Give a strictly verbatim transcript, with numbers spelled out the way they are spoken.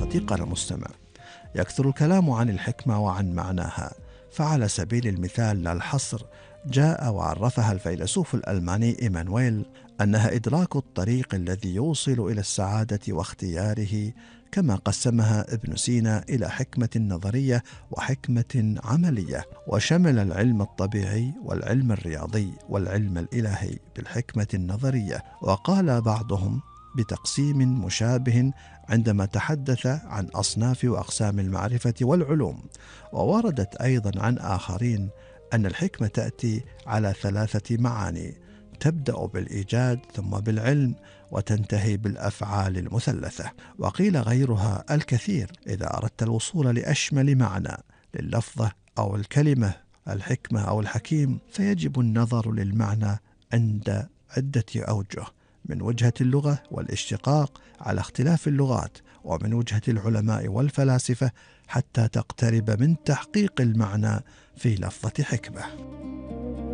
التي قال المستمع: يكثر الكلام عن الحكمة وعن معناها، فعلى سبيل المثال لا الحصر جاء وعرفها الفيلسوف الألماني إيمانويل أنها إدراك الطريق الذي يوصل إلى السعادة واختياره، كما قسمها ابن سينا إلى حكمة نظرية وحكمة عملية، وشمل العلم الطبيعي والعلم الرياضي والعلم الإلهي بالحكمة النظرية. وقال بعضهم بتقسيم مشابه عندما تحدث عن أصناف وأقسام المعرفة والعلوم. ووردت أيضا عن آخرين أن الحكمة تأتي على ثلاثة معاني: تبدأ بالإيجاد ثم بالعلم وتنتهي بالأفعال المثلثة. وقيل غيرها الكثير إذا أردت الوصول لأشمل معنى لللفظة أو الكلمة الحكمة أو الحكيم، فيجب النظر للمعنى عند عدة أوجه: من وجهة اللغة والاشتقاق على اختلاف اللغات، ومن وجهة العلماء والفلاسفة، حتى تقترب من تحقيق المعنى في لفظة حكمة.